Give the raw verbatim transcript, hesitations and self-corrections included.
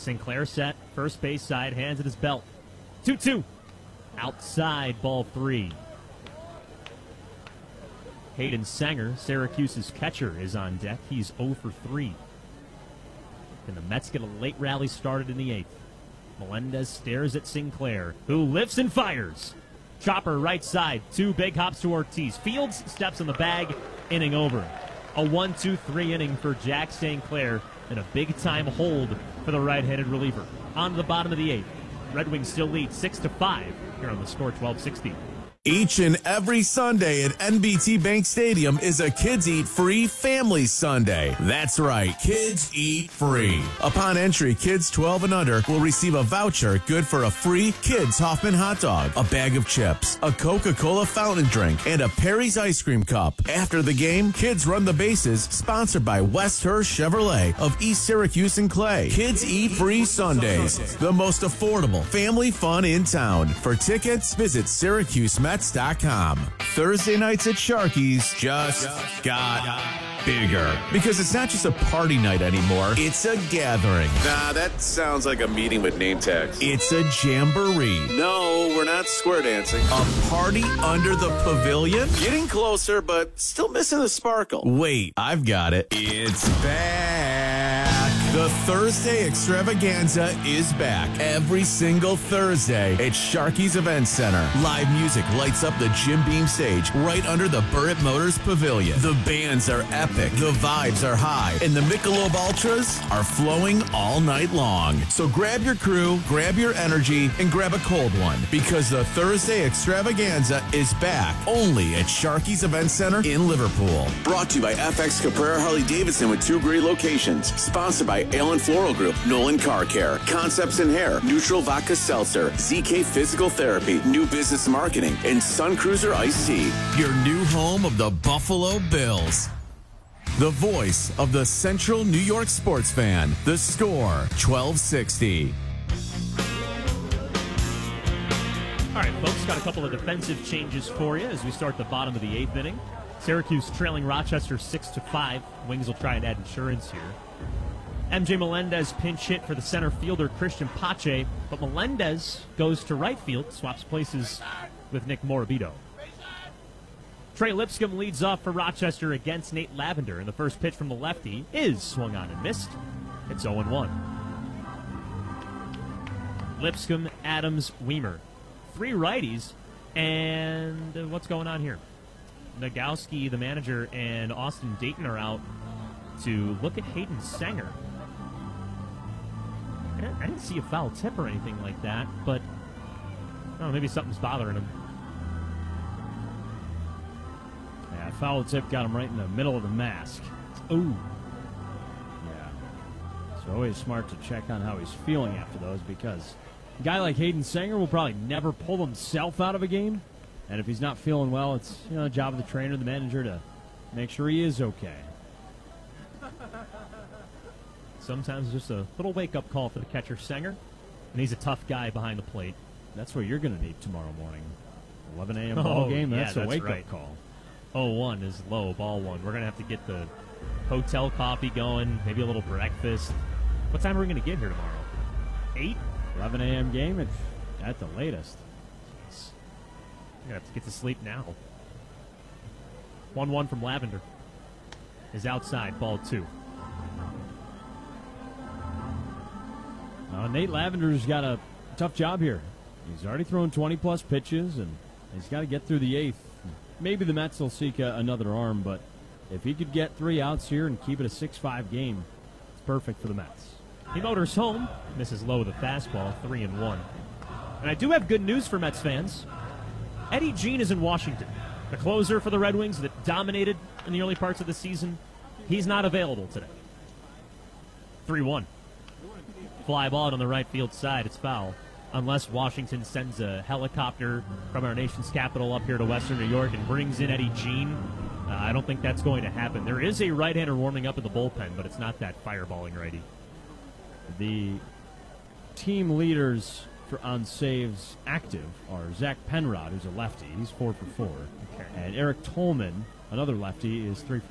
Sinclair set, first base side, hands at his belt. two two. Outside, ball three. Hayden Sanger, Syracuse's catcher, is on deck. He's oh for three. And the Mets get a late rally started in the eighth. Melendez stares at Sinclair, who lifts and fires. Chopper right side, two big hops to Ortiz. Fields steps on the bag, inning over. A one two three inning for Jack Sinclair, and a big-time hold for the right-handed reliever. On to the bottom of the eighth. Red Wings still lead six to five here on the score, twelve sixty. Each and every Sunday at N B T Bank Stadium is a Kids Eat Free Family Sunday. That's right, Kids Eat Free. Upon entry, kids twelve and under will receive a voucher good for a free Kids Hoffman hot dog, a bag of chips, a Coca-Cola fountain drink, and a Perry's ice cream cup. After the game, Kids Run the Bases, sponsored by West Hurst Chevrolet of East Syracuse and Clay. Kids Eat Free Sundays, the most affordable family fun in town. For tickets, visit Syracuse Mets dot com. Thursday nights at Sharky's just got bigger. Because it's not just a party night anymore, it's a gathering. Nah, that sounds like a meeting with name tags. It's a jamboree. No, we're not square dancing. A party under the pavilion? Getting closer, but still missing the sparkle. Wait, I've got it. It's back. The Thursday Extravaganza is back every single Thursday at Sharky's Event Center. Live music lights up the Jim Beam stage right under the Burritt Motors Pavilion. The bands are epic, the vibes are high, and the Michelob Ultras are flowing all night long. So grab your crew, grab your energy, and grab a cold one, because the Thursday Extravaganza is back only at Sharky's Event Center in Liverpool. Brought to you by F X Caprera Harley Davidson with two great locations. Sponsored by Allen Floral Group, Nolan Car Care, Concepts in Hair, Neutral Vodka Seltzer, Z K Physical Therapy, New Business Marketing, and Sun Cruiser Ice Tea. Your new home of the Buffalo Bills. The voice of the Central New York sports fan. The Score, twelve sixty. All right, folks, got a couple of defensive changes for you as we start the bottom of the eighth inning. Syracuse trailing Rochester six to five. Wings will try and add insurance here. M J Melendez pinch hit for the center fielder Christian Pache, but Melendez goes to right field, swaps places with Nick Morabito. Trey Lipscomb leads off for Rochester against Nate Lavender, and the first pitch from the lefty is swung on and missed. It's oh one. Lipscomb, Adams, Weimer. Three righties, and uh, what's going on here? Nagowski, the manager, and Austin Dayton are out to look at Hayden Sanger. I didn't, I didn't see a foul tip or anything like that, but I don't know, maybe something's bothering him. Yeah, foul tip got him right in the middle of the mask. Ooh. Yeah. So always smart to check on how he's feeling after those, because a guy like Hayden Sanger will probably never pull himself out of a game. And if he's not feeling well, it's, you know, the job of the trainer, the manager, to make sure he is okay. Sometimes just a little wake-up call for the catcher Sanger, and he's a tough guy behind the plate. That's what you're going to need tomorrow morning. eleven a.m. Oh, ball game, yeah, that's, that's a wake-up right. call. oh one is low, ball one. We're going to have to get the hotel coffee going, maybe a little breakfast. What time are we going to get here tomorrow? eight? eleven a.m. game at, at the latest. We're going to have to get to sleep now. one one from Lavender is outside, ball two. Uh, Nate Lavender's got a tough job here. He's already thrown twenty-plus pitches, and he's got to get through the eighth. Maybe the Mets will seek a, another arm, but if he could get three outs here and keep it a six five game, it's perfect for the Mets. He motors home, misses low with a fastball, three and one. And I do have good news for Mets fans. Eddie Jean is in Washington. The closer for the Red Wings that dominated in the early parts of the season, he's not available today. three one. Fly ball on the right field side. It's foul. Unless Washington sends a helicopter from our nation's capital up here to Western New York and brings in Eddie Jean, uh, I don't think that's going to happen. There is a right-hander warming up in the bullpen, but it's not that fireballing righty. The team leaders for on saves active are Zach Penrod, who's a lefty. He's four for four. Okay. And Eric Tolman, another lefty, is three for